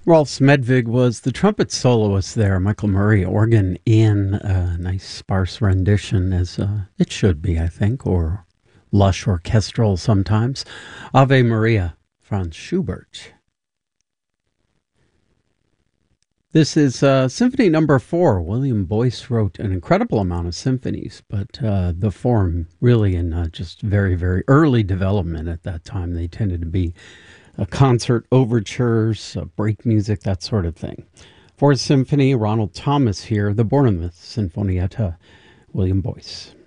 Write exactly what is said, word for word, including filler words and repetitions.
Rolf Smedvig was the trumpet soloist there. Michael Murray, organ in a nice sparse rendition, as uh, it should be, I think, or lush orchestral sometimes. Ave Maria, Franz Schubert. This is uh, Symphony Number Four. William Boyce wrote an incredible amount of symphonies, but uh, the form really in uh, just very, very early development at that time. They tended to be uh, concert overtures, uh, break music, that sort of thing. Fourth Symphony, Ronald Thomas here, the Bournemouth Sinfonietta, William Boyce.